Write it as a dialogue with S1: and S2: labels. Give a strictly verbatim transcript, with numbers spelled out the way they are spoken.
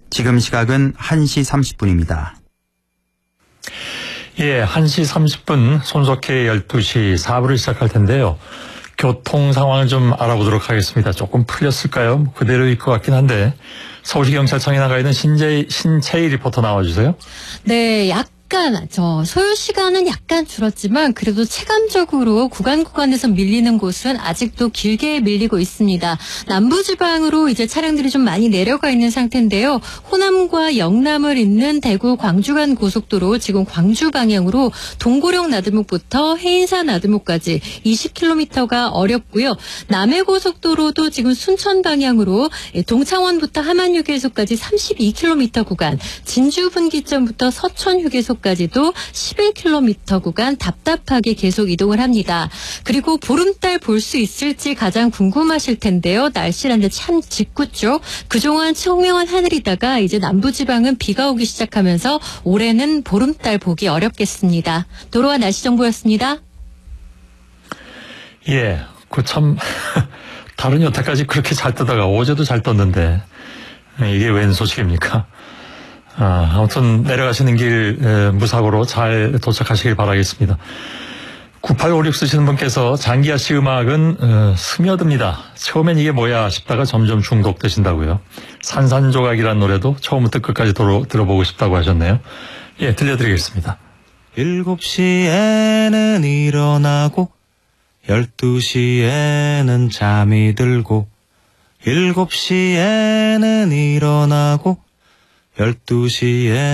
S1: 지금 시각은 한 시 삼십 분입니다.
S2: 예, 한 시 삼십 분 손석희 열두 시 사 부를 시작할 텐데요. 교통 상황을 좀 알아보도록 하겠습니다. 조금 풀렸을까요? 그대로일 것 같긴 한데 서울시 경찰청에 나가 있는 신재, 신채희 리포터 나와주세요.
S3: 네, 약간 저 소요 시간은 약간 줄었지만 그래도 체감적으로 구간 구간에서 밀리는 곳은 아직도 길게 밀리고 있습니다. 남부지방으로 이제 차량들이 좀 많이 내려가 있는 상태인데요. 호남과 영남을 잇는 대구 광주 간 고속도로 지금 광주 방향으로 동고령 나들목부터 해인사 나들목까지 이십 킬로미터가 어렵고요. 남해고속도로도 지금 순천 방향으로 동창원부터 함안휴게소까지 삼십이 킬로미터 구간, 진주 분기점부터 서천 휴게소 까지도 십일 킬로미터 구간 답답하게 계속 이동을 합니다. 그리고 보름달 볼 수 있을지 가장 궁금하실 텐데요. 날씨란데 참 짓궂죠. 그동안 청명한 하늘이다가 이제 남부지방은 비가 오기 시작하면서 올해는 보름달 보기 어렵겠습니다. 도로와 날씨 정보였습니다.
S2: 예, 그 참 다른 여태까지 그렇게 잘 뜨다가 어제도 잘 떴는데 이게 웬 소식입니까? 아, 아무튼 내려가시는 길 에, 무사고로 잘 도착하시길 바라겠습니다. 구팔오육 쓰시는 분께서 장기하 씨 음악은 어, 스며듭니다. 처음엔 이게 뭐야 싶다가 점점 중독되신다고요. 산산조각이란 노래도 처음부터 끝까지 도로, 들어보고 싶다고 하셨네요. 예, 들려드리겠습니다.
S4: 일곱 시에는 일어나고 열두 시에는 잠이 들고 일곱 시에는 일어나고 열두 시에